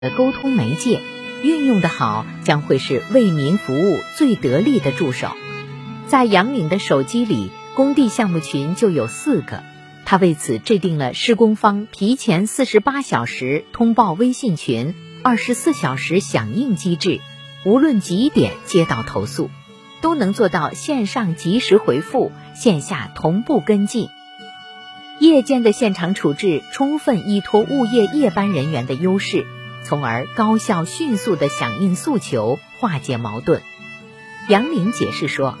的沟通媒介，运用得好，将会是为民服务最得力的助手。在杨岭的手机里，工地项目群就有4个，他为此制定了施工方提前48小时通报微信群、24小时响应机制，无论几点接到投诉，都能做到线上及时回复，线下同步跟进。夜间的现场处置充分依托物业夜班人员的优势，从而高效迅速地响应诉求，化解矛盾。杨岭解释说，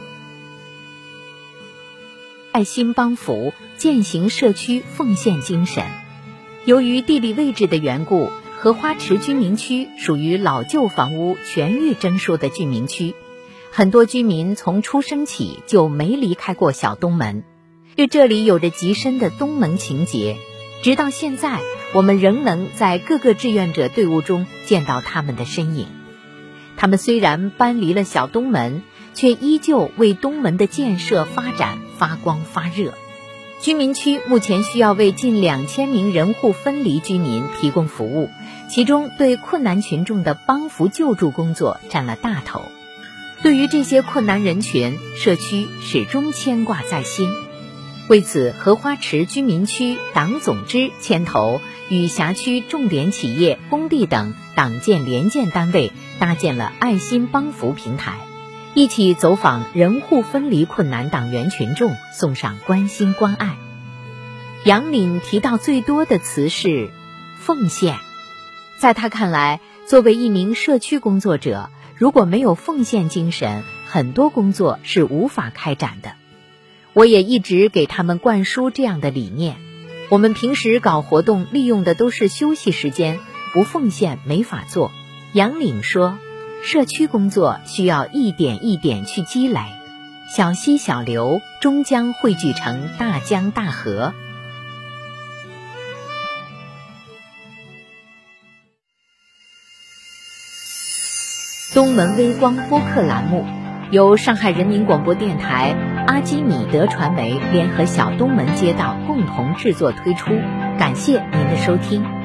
爱心帮扶践行社区奉献精神。由于地理位置的缘故，荷花池居民区属于老旧房屋全域征收的居民区，很多居民从出生起就没离开过小东门，对这里有着极深的东门情结。直到现在，我们仍能在各个志愿者队伍中见到他们的身影。他们虽然搬离了小东门，却依旧为东门的建设发展发光发热。居民区目前需要为近2000名人户分离居民提供服务，其中对困难群众的帮扶救助工作占了大头。对于这些困难人群，社区始终牵挂在心。为此，荷花池居民区党总支牵头与辖区重点企业、工地等党建联建单位搭建了爱心帮扶平台，一起走访人户分离困难党员群众，送上关心关爱。杨岭提到最多的词是奉献。在他看来，作为一名社区工作者，如果没有奉献精神，很多工作是无法开展的。我也一直给他们灌输这样的理念。我们平时搞活动利用的都是休息时间，不奉献没法做。杨岭说，社区工作需要一点一点去积累，小溪小流终将汇聚成大江大河。东门微光播客栏目由上海人民广播电台、阿基米德传媒联合小东门街道共同制作推出，感谢您的收听。